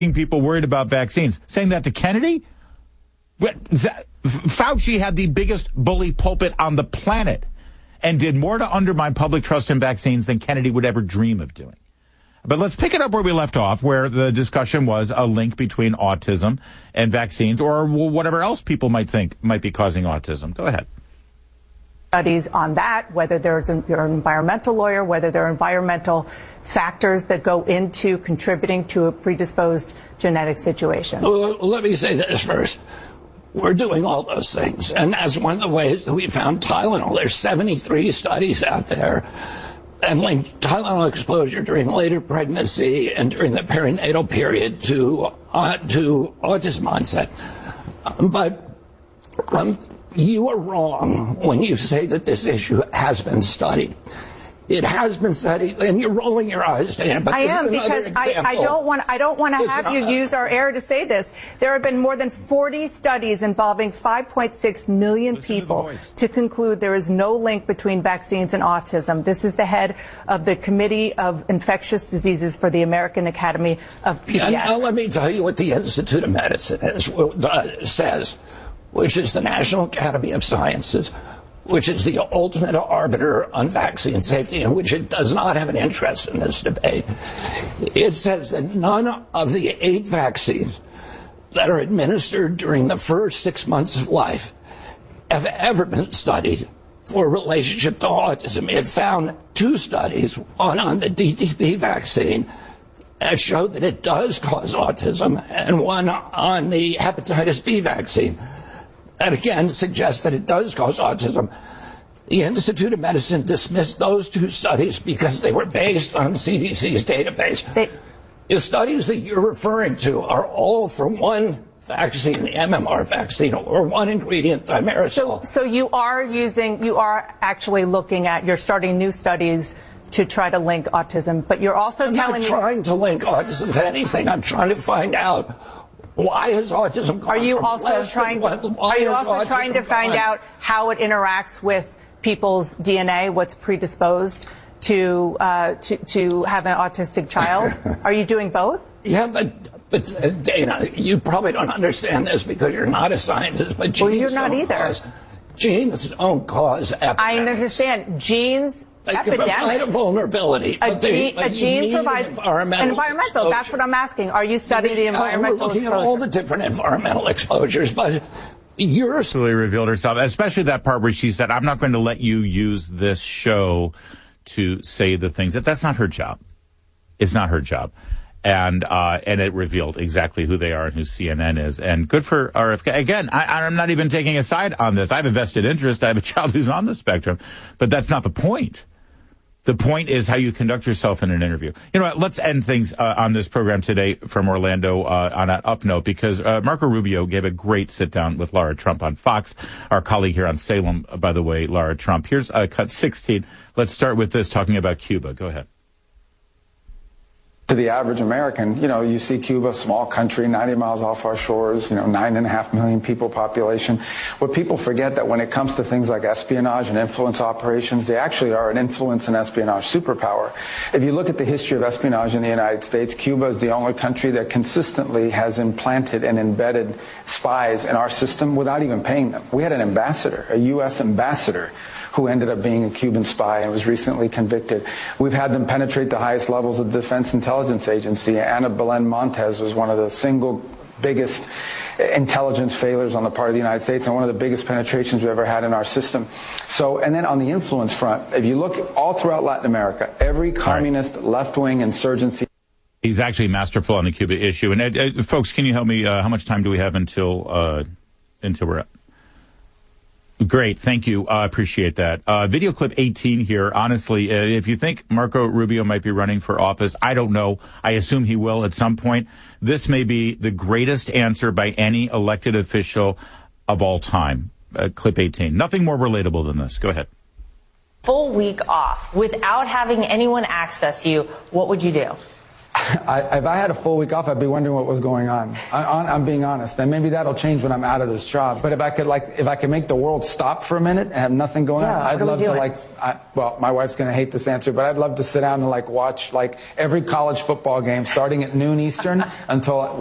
people worried about vaccines. Saying that to Kennedy? Fauci had the biggest bully pulpit on the planet and did more to undermine public trust in vaccines than Kennedy would ever dream of doing. But let's pick it up where we left off, where the discussion was a link between autism and vaccines or whatever else people might think might be causing autism. Go ahead. Studies on that, whether you're an environmental lawyer, whether there are environmental factors that go into contributing to a predisposed genetic situation. Well, let me say this first. We're doing all those things, and that's one of the ways that we found Tylenol. There's 73 studies out there that link Tylenol exposure during later pregnancy and during the perinatal period to autism onset. But you are wrong when you say that this issue has been studied. It has been studied, and you're rolling your eyes, Dana. But I am, because I don't want to have you use our air to say this. There have been more than 40 studies involving 5.6 million people to conclude there is no link between vaccines and autism. This is the head of the Committee of Infectious Diseases for the American Academy of Pediatrics. And now let me tell you what the Institute of Medicine says, which is the National Academy of Sciences, which is the ultimate arbiter on vaccine safety, and which it does not have an interest in this debate. It says that none of the 8 vaccines that are administered during the first 6 months of life have ever been studied for a relationship to autism. It found 2 studies, one on the DTP vaccine that showed that it does cause autism, and one on the hepatitis B vaccine that again suggests that it does cause autism. The Institute of Medicine dismissed those 2 studies because they were based on CDC's database. The studies that you're referring to are all for one vaccine, the MMR vaccine, or one ingredient, thimerosal. So you are actually looking at, you're starting new studies to try to link autism, but you're also telling me... I'm not trying to link autism to anything. I'm trying to find out why is autism... Are you also trying to find out how it interacts with people's DNA, what's predisposed to have an autistic child? Are you doing both? Yeah, but Dana, you probably don't understand this because you're not a scientist, but genes you're not either. Genes don't cause epidemics. I understand. Genes... They can provide a vulnerability. A gene provides environmental. That's what I'm asking. Are you studying the environmental exposure? We're looking at all the different environmental exposures, but you're... Really revealed herself, especially that part where she said, I'm not going to let you use this show to say the things. That's not her job. It's not her job. And it revealed exactly who they are and who CNN is. And good for RFK. Again, I'm not even taking a side on this. I have a vested interest. I have a child who's on the spectrum. But that's not the point. The point is how you conduct yourself in an interview. You know what? Let's end things on this program today from Orlando on an up note, because Marco Rubio gave a great sit-down with Lara Trump on Fox, our colleague here on Salem, by the way, Lara Trump. Here's cut 16. Let's start with this, talking about Cuba. Go ahead. To the average American, you see Cuba, small country, 90 miles off our shores, 9.5 million people population. What people forget that when it comes to things like espionage and influence operations, they actually are an influence and espionage superpower. If you look at the history of espionage in the United States, Cuba is the only country that consistently has implanted and embedded spies in our system without even paying them. We had an ambassador, a U.S. ambassador, who ended up being a Cuban spy and was recently convicted. We've had them penetrate the highest levels of the Defense Intelligence Agency. Ana Belén Montes was one of the single biggest intelligence failures on the part of the United States and one of the biggest penetrations we've ever had in our system. And then on the influence front, if you look all throughout Latin America, every communist left-wing insurgency... He's actually masterful on the Cuba issue. And folks, can you help me? How much time do we have until we're up? Great. Thank you. I appreciate that. Video clip 18 here. Honestly, if you think Marco Rubio might be running for office, I don't know. I assume he will at some point. This may be the greatest answer by any elected official of all time. Clip 18. Nothing more relatable than this. Go ahead. Full week off without having anyone access you, what would you do? if I had a full week off, I'd be wondering what was going on. I'm being honest, and maybe that'll change when I'm out of this job. But if I could make the world stop for a minute and have nothing going on, I'd love to well, my wife's going to hate this answer, but I'd love to sit down and watch every college football game starting at noon Eastern until